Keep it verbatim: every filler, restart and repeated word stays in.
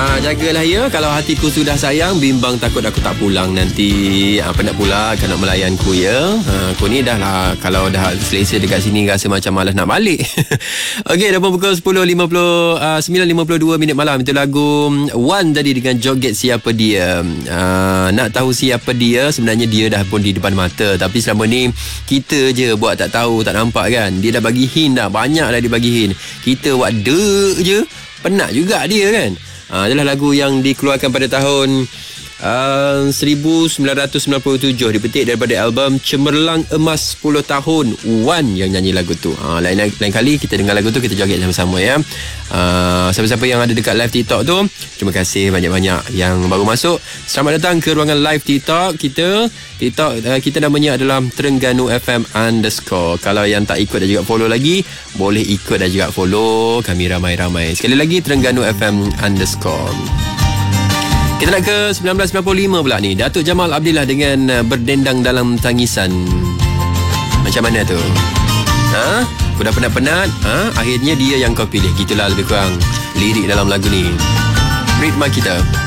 Ah, jagalah ya. Kalau hatiku sudah sayang, bimbang takut aku tak pulang nanti. Ah, penat pula kan nak melayanku ya. Ah, aku ni dah lah, kalau dah selesa dekat sini rasa macam malas nak balik. Okey, dah pun pukul sepuluh lima puluh, uh, sembilan lima puluh dua minit malam. Itu lagu Wan tadi dengan Joget Siapa Dia. Uh, nak tahu siapa dia, sebenarnya dia dah pun di depan mata. Tapi selama ni kita je buat tak tahu, tak nampak kan. Dia dah bagi hint dah, banyak dah dia bagi hint. Kita buat dek je, penat juga dia kan. Uh, adalah lagu yang dikeluarkan pada tahun uh, seribu sembilan ratus sembilan puluh tujuh, dipetik daripada album Cemerlang Emas sepuluh tahun. Wan yang nyanyi lagu tu. uh, lain, lain kali kita dengar lagu tu, kita joget sama-sama ya. uh, Siapa-siapa yang ada dekat live TikTok tu, terima kasih banyak-banyak yang baru masuk. Selamat datang ke ruangan live TikTok kita. TikTok uh, kita namanya adalah Terengganu F M underscore. Kalau yang tak ikut dan juga follow lagi, boleh ikut dan juga follow. Kami ramai-ramai. Sekali lagi Terengganu F M underscore. Kita nak ke seribu sembilan ratus sembilan puluh lima pula ni. Datuk Jamal Abdillah dengan uh, Berdendang Dalam Tangisan. Macam mana tu? Ha? Kau dah penat-penat? Ha? Akhirnya dia yang kau pilih. Gitulah lebih kurang lirik dalam lagu ni. Ritma kita.